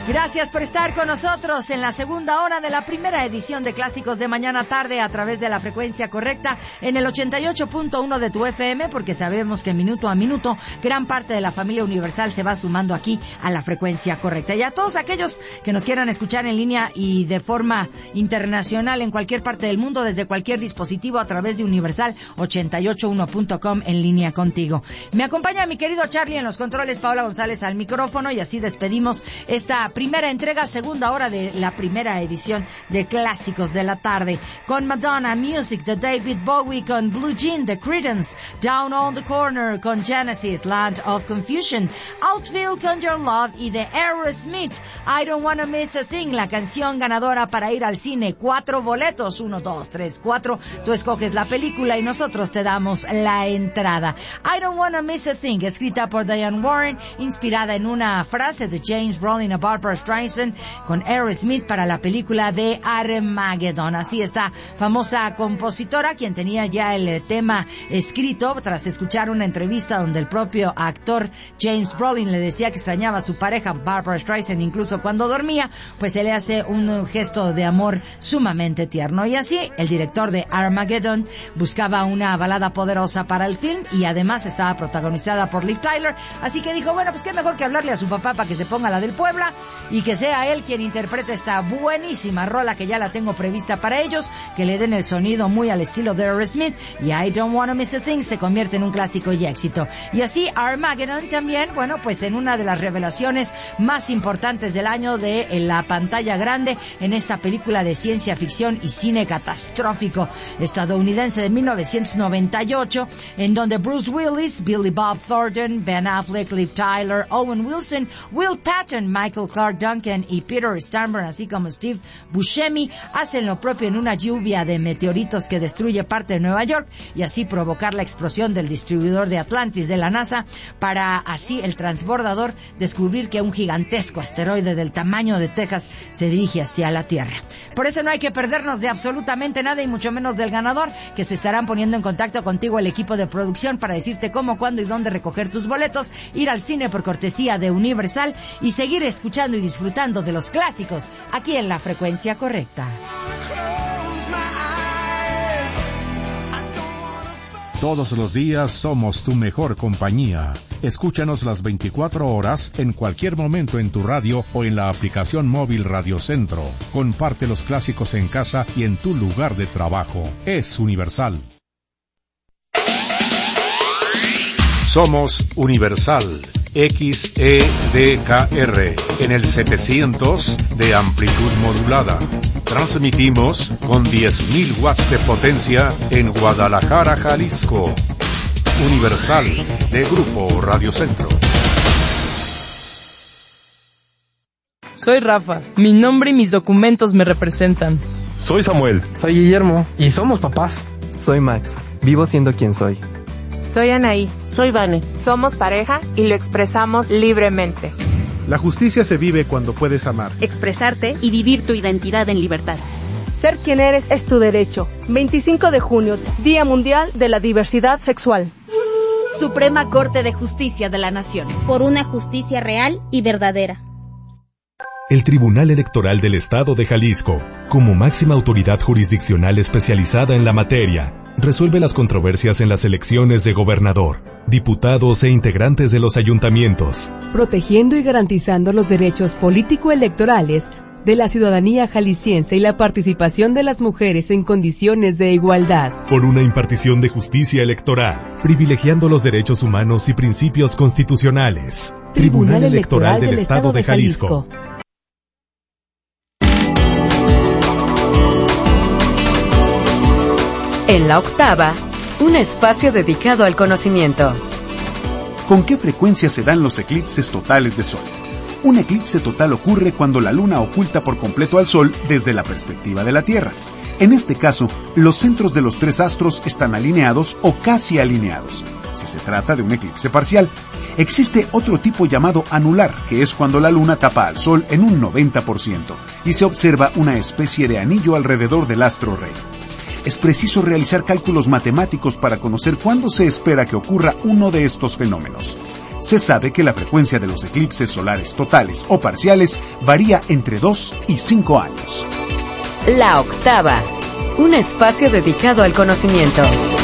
Gracias por estar con nosotros en la segunda hora de la primera edición de Clásicos de Mañana Tarde a través de la frecuencia correcta en el 88.1 de tu FM, porque sabemos que minuto a minuto gran parte de la familia universal se va sumando aquí a la frecuencia correcta. Y a todos aquellos que nos quieran escuchar en línea y de forma internacional en cualquier parte del mundo, desde cualquier dispositivo a través de universal881.com en línea contigo. Me acompaña mi querido Charlie en los controles, Paola González al micrófono, y así despedimos esta primera entrega, segunda hora de la primera edición de Clásicos de la Tarde, con Madonna, Music de David Bowie, con Blue Jean de Creedence, Down on the Corner con Genesis, Land of Confusion, Outfield con Your Love y de Aerosmith, I Don't Wanna Miss a Thing, la canción ganadora para ir al cine. 4 boletos, 1, 2, 3, 4, tú escoges la película y nosotros te damos la entrada. I Don't Wanna Miss a Thing, escrita por Diane Warren, inspirada en una frase de James Brolin a Barbra Streisand, con Aerosmith para la película de Armageddon. Así está, famosa compositora, quien tenía ya el tema escrito tras escuchar una entrevista donde el propio actor James Brolin le decía que extrañaba a su pareja Barbra Streisand incluso cuando dormía, pues se le hace un gesto de amor sumamente tierno. Y así el director de Armageddon buscaba una balada poderosa para el film, y además estaba protagonizada por Liv Tyler, así que dijo, bueno, pues qué mejor que hablarle a su papá para que se ponga la del Puebla y que sea él quien interprete esta buenísima rola que ya la tengo prevista para ellos, que le den el sonido muy al estilo de Aerosmith, y I Don't Wanna Miss a Thing se convierte en un clásico y éxito. Y así Armageddon también, bueno, pues en una de las revelaciones más importantes del año de la pantalla grande, en esta película de ciencia ficción y cine catastrófico estadounidense de 1998, en donde Bruce Willis, Billy Bob Thornton, Ben Affleck, Liv Tyler, Owen Wilson, Will Patton, Michael Clark Duncan y Peter Stormare, así como Steve Buscemi, hacen lo propio en una lluvia de meteoritos que destruye parte de Nueva York, y así provocar la explosión del distribuidor de Atlantis de la NASA, para así el transbordador descubrir que un gigantesco asteroide del tamaño de Texas se dirige hacia la Tierra. Por eso no hay que perdernos de absolutamente nada, y mucho menos del ganador, que se estarán poniendo en contacto contigo el equipo de producción para decirte cómo, cuándo y dónde recoger tus boletos, ir al cine por cortesía de Universal y seguir escuchando y disfrutando de los clásicos aquí en la frecuencia correcta. Todos los días somos tu mejor compañía. Escúchanos las 24 horas en cualquier momento en tu radio o en la aplicación móvil Radio Centro. Comparte los clásicos en casa y en tu lugar de trabajo. Es Universal. Somos Universal XEDKR en el 700 de amplitud modulada. Transmitimos con 10.000 watts de potencia en Guadalajara, Jalisco. Universal de Grupo Radio Centro. Soy Rafa. Mi nombre y mis documentos me representan. Soy Samuel. Soy Guillermo. Y somos papás. Soy Max. Vivo siendo quien soy. Soy Anaí. Soy Vane. Somos pareja y lo expresamos libremente. La justicia se vive cuando puedes amar, expresarte y vivir tu identidad en libertad. Ser quien eres es tu derecho. 25 de junio, Día Mundial de la Diversidad Sexual. Suprema Corte de Justicia de la Nación. Por una justicia real y verdadera. El Tribunal Electoral del Estado de Jalisco, como máxima autoridad jurisdiccional especializada en la materia, resuelve las controversias en las elecciones de gobernador, diputados e integrantes de los ayuntamientos, protegiendo y garantizando los derechos político-electorales de la ciudadanía jalisciense y la participación de las mujeres en condiciones de igualdad. Por una impartición de justicia electoral, privilegiando los derechos humanos y principios constitucionales. Tribunal Electoral del Estado de Jalisco. En la octava, un espacio dedicado al conocimiento. ¿Con qué frecuencia se dan los eclipses totales de sol? Un eclipse total ocurre cuando la luna oculta por completo al sol desde la perspectiva de la Tierra. En este caso, los centros de los 3 astros están alineados o casi alineados, si se trata de un eclipse parcial. Existe otro tipo llamado anular, que es cuando la luna tapa al sol en un 90% y se observa una especie de anillo alrededor del astro rey. Es preciso realizar cálculos matemáticos para conocer cuándo se espera que ocurra uno de estos fenómenos. Se sabe que la frecuencia de los eclipses solares totales o parciales varía entre 2 y 5 años. La octava, un espacio dedicado al conocimiento.